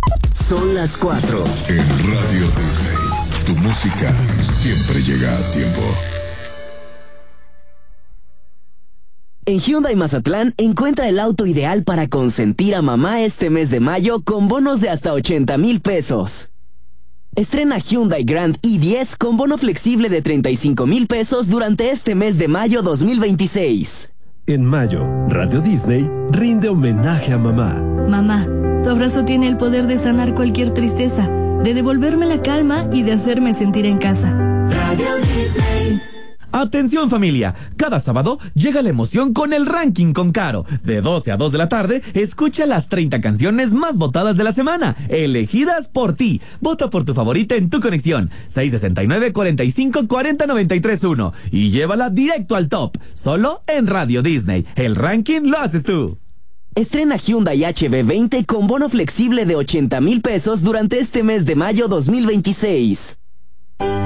Son las 4. En Radio Disney, tu música siempre llega a tiempo. En Hyundai Mazatlán, encuentra el auto ideal para consentir a mamá este mes de mayo con bonos de hasta 80,000 pesos. Estrena Hyundai Grand i10 con bono flexible de 35,000 pesos durante este mes de mayo 2026. En mayo, Radio Disney rinde homenaje a mamá. Mamá, tu abrazo tiene el poder de sanar cualquier tristeza, de devolverme la calma y de hacerme sentir en casa. Radio Disney. Atención familia, cada sábado llega la emoción con el Ranking con Caro. De 12 a 2 de la tarde, escucha las 30 canciones más votadas de la semana, elegidas por ti. Vota por tu favorita en tu conexión, 669-45-40-93-1 y llévala directo al top, solo en Radio Disney. El ranking lo haces tú. Estrena Hyundai HB20 con bono flexible de 80,000 pesos durante este mes de mayo 2026.